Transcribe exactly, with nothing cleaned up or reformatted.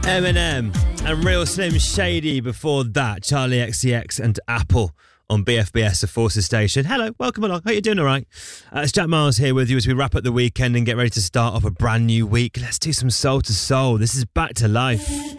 Eminem and Real Slim Shady before that. Charlie X C X and Apple on B F B S, the Forces station. Hello, welcome along. Hope you're doing all right. Uh, it's Jack Miles here with you as we wrap up the weekend and get ready to start off a brand new week. Let's do some soul to soul. This is Back to Life.